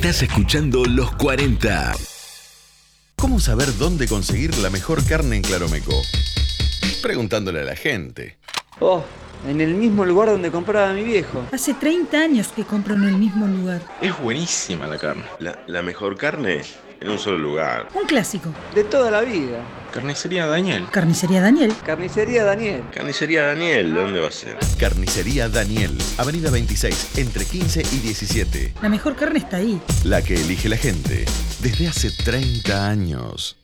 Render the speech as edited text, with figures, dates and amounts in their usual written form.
Estás escuchando Los 40. ¿Cómo saber dónde conseguir la mejor carne en Claromeco? Preguntándole a la gente. Oh, en el mismo lugar donde compraba mi viejo. Hace 30 años que compro en el mismo lugar. Es buenísima la carne. La mejor carne en un solo lugar. Un clásico. De toda la vida. Carnicería Daniel. Carnicería Daniel. Carnicería Daniel. Carnicería Daniel, ¿dónde va a ser? Carnicería Daniel, Avenida 26, entre 15 y 17. La mejor carne está ahí. La que elige la gente desde hace 30 años.